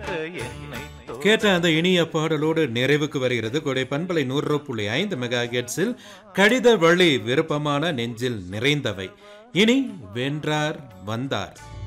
கேட்ட அந்த இனிய பாடலோடு நிறைவுக்கு வருகிறது கொடை பண்பலை 100.5 மெகாஹெர்ட்ஸில் கடித வழி விருப்பமான நெஞ்சில் நிறைந்தவை. இனி வென்றார் வந்தார்.